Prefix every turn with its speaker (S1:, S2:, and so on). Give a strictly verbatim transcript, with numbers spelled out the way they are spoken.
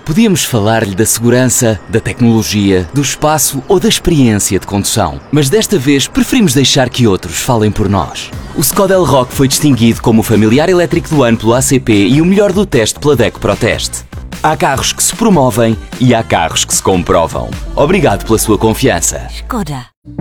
S1: Podíamos falar-lhe da segurança, da tecnologia, do espaço ou da experiência de condução. Mas desta vez preferimos deixar que outros falem por nós. O Skoda Elroq foi distinguido como o familiar elétrico do ano pelo A C P e o melhor do teste pela DECO ProTest. Há carros que se promovem e há carros que se comprovam. Obrigado pela sua confiança.
S2: Skoda.